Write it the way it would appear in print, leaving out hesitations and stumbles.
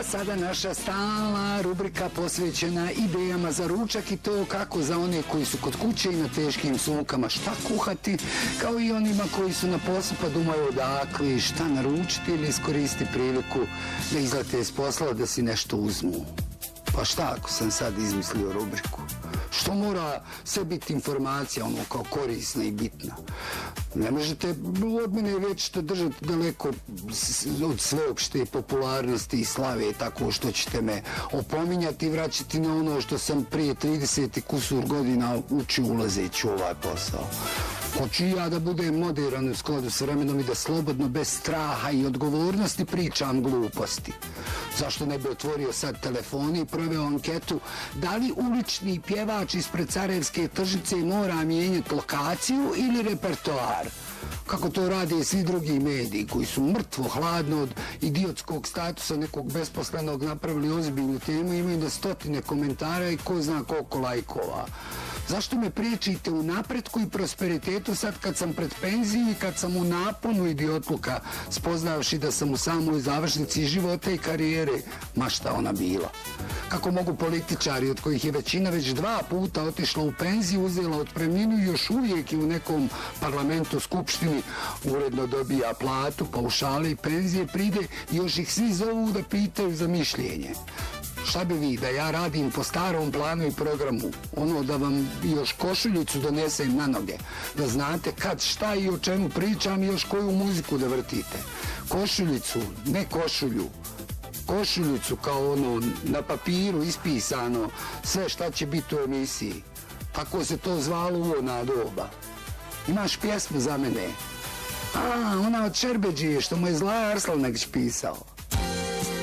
sada naša stalna rubrika posvećena idejama za ručak i to kako za one koji su kod kuće i na teškim sumkama šta kuhati, kao i onima koji su na poslu pa dumaju odakle šta naručiti ili iskoristi priliku da izlete iz posla da si nešto uzmu. Pa šta ako sam sad izmislio rubriku? Što mora sve biti informacija, ono kao korisna i bitna? Ne možete od mene vječito držati daleko od sveopšte popularnosti i slave tako što ćete me opominjati i vraćati na ono što sam prije 30 kusur godina učio ulazeći u ovaj posao. Hoću ja da budem moderan u skladu s vremenom i da slobodno, bez straha i odgovornosti pričam gluposti. Zašto ne bi otvorio sad telefon i proveo anketu da li ulični pjevač ispred Carevske tržnice mora mijenjati lokaciju ili repertoar? Kako to rade i svi drugi mediji koji su mrtvo hladno od idiotskog statusa nekog besposlenog napravili ozbiljnu temu, imaju da stotine komentara i ko zna koliko lajkova. Zašto me priječite u napretku i prosperitetu sad kad sam pred penziju i kad sam u naponu idiotluka, spoznavši da sam u samoj završnici života i karijere, ma šta ona bila? Kako mogu političari, od kojih je većina već 2 puta otišla u penziju, uzela otpremninu i još uvijek i u nekom parlamentu, skupštini uredno dobija platu, paušale i penzije, pride i još ih svi zovu da pitaju za mišljenje? Šta bi vi, da ja radim po starom planu i programu, ono da vam još košuljicu donesem na noge, da znate kad, šta i o čemu pričam i još koju muziku da vrtite. Košuljicu, ne košulju. Košuljicu kao ono na papiru ispisano, sve šta će biti u emisiji. Tako se to zvalo u ona doba. Imaš pjesmu za mene? Ona od Šerbeđije što mu je Zlaja Arslaneć pisao.